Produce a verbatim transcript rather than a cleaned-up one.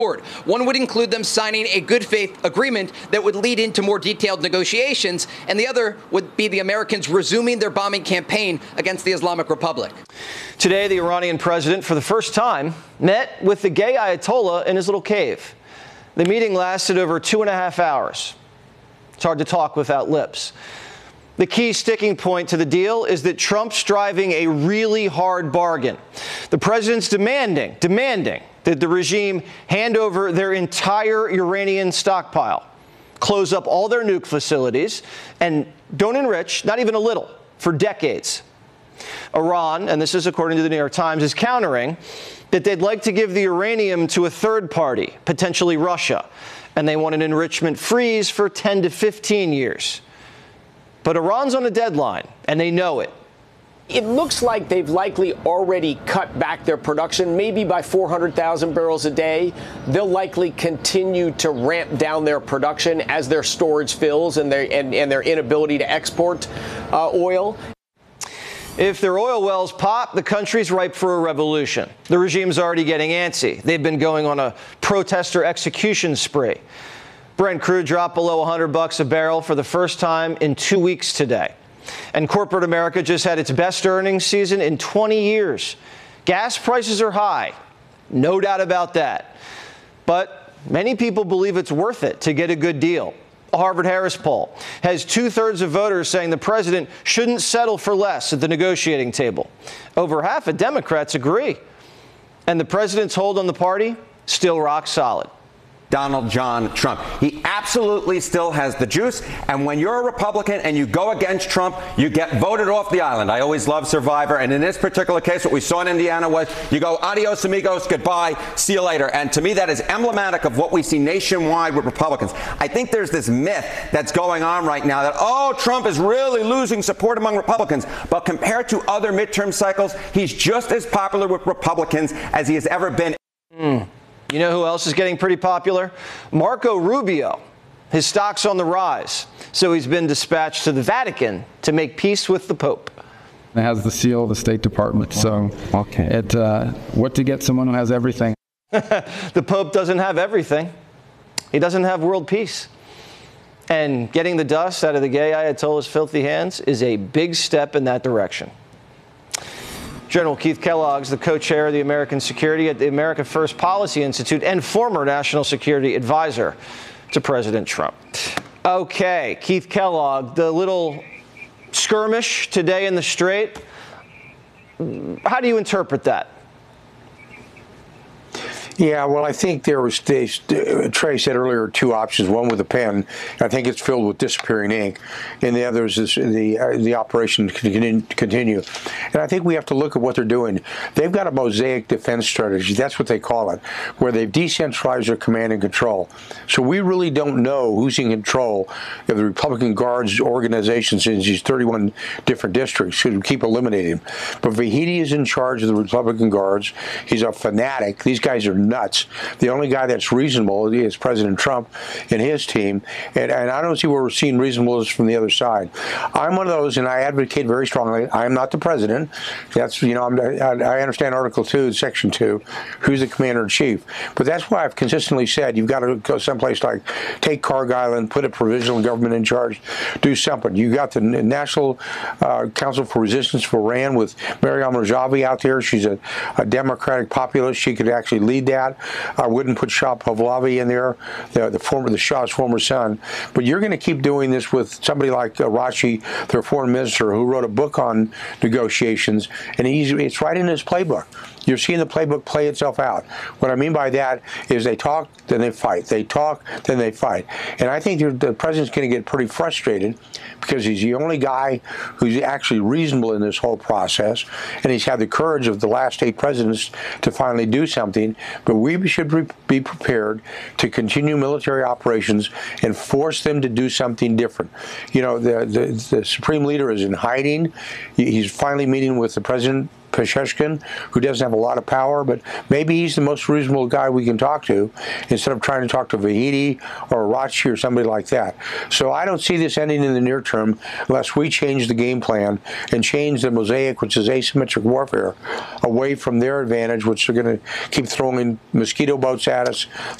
One would include them signing a good faith agreement that would lead into more detailed negotiations, and the other would be the Americans resuming their bombing campaign against the Islamic Republic. Today, the Iranian president, for the first time, met with the gay Ayatollah in his little cave. The meeting lasted over two and a half hours. It's hard to talk without lips. The key sticking point to the deal is that Trump's driving a really hard bargain. The president's demanding, demanding that the regime hand over their entire uranium stockpile, close up all their nuke facilities, and don't enrich, not even a little, for decades. Iran, and this is according to the New York Times, is countering that they'd like to give the uranium to a third party, potentially Russia, and they want an enrichment freeze for ten to fifteen years. But Iran's on a deadline, and they know it. It looks like they've likely already cut back their production, maybe by four hundred thousand barrels a day. They'll likely continue to ramp down their production as their storage fills and their, and, and their inability to export uh, oil. If their oil wells pop, the country's ripe for a revolution. The regime's already getting antsy. They've been going on a protester execution spree. Brent crude dropped below one hundred bucks a barrel for the first time in two weeks today. And corporate America just had its best earnings season in twenty years. Gas prices are high, no doubt about that. But many people believe it's worth it to get a good deal. A Harvard-Harris poll has two-thirds of voters saying the president shouldn't settle for less at the negotiating table. Over half of Democrats agree. And the president's hold on the party, still rock solid. Donald John Trump. He absolutely still has the juice. And when you're a Republican and you go against Trump, you get voted off the island. I always love Survivor. And in this particular case, what we saw in Indiana was you go, adios, amigos, goodbye, see you later. And to me, that is emblematic of what we see nationwide with Republicans. I think there's this myth that's going on right now that, oh, Trump is really losing support among Republicans. But compared to other midterm cycles, he's just as popular with Republicans as he has ever been. Mm. You know who else is getting pretty popular? Marco Rubio. His stock's on the rise, so he's been dispatched to the Vatican to make peace with the Pope. It has the seal of the State Department, so okay. It uh, what to get someone who has everything. The Pope doesn't have everything. He doesn't have world peace. And getting the dust out of the gay Ayatollah's filthy hands is a big step in that direction. General Keith Kellogg's the co-chair of the American Security at the America First Policy Institute and former national security advisor to President Trump. Okay, Keith Kellogg, the little skirmish today in the Strait, how do you interpret that? Yeah, well, I think there was, they, Trey said earlier, two options. One with a pen. I think it's filled with disappearing ink. And the other is this, the uh, the operation can continue. And I think we have to look at what they're doing. They've got a mosaic defense strategy. That's what they call it, where they've decentralized their command and control. So we really don't know who's in control of the Republican Guards organizations in these thirty-one different districts. So we keep eliminating them. But Vahidi is in charge of the Republican Guards. He's a fanatic. These guys are nuts. The only guy that's reasonable is President Trump and his team, and, and I don't see where we're seeing reasonableness from the other side. I'm one of those, and I advocate very strongly. I am not the president. That's, you know, I'm, I, I understand Article two, Section two, who's the commander-in-chief. But that's why I've consistently said you've got to go someplace like take Cargill and put a provisional government in charge, do something. You got the National uh, Council for Resistance for Iran with Maryam Rajavi out there. She's a, a Democratic populist. She could actually lead that. I wouldn't put Shah Pahlavi in there, the, the former, the Shah's former son. But you're going to keep doing this with somebody like uh, Rashi, their foreign minister, who wrote a book on negotiations, and he's, it's right in his playbook. You're seeing the playbook play itself out. What I mean by that is they talk, then they fight. They talk, then they fight. And I think the president's going to get pretty frustrated because he's the only guy who's actually reasonable in this whole process, and he's had the courage of the last eight presidents to finally do something. But we should be prepared to continue military operations and force them to do something different. You know, the, the, the Supreme Leader is in hiding. He's finally meeting with the President Pesheshkin, who doesn't have a lot of power, but maybe he's the most reasonable guy we can talk to instead of trying to talk to Vahidi or Arachi or somebody like that. So I don't see this ending in the near term unless we change the game plan and change the mosaic, which is asymmetric warfare, away from their advantage, which they're going to keep throwing mosquito boats at us,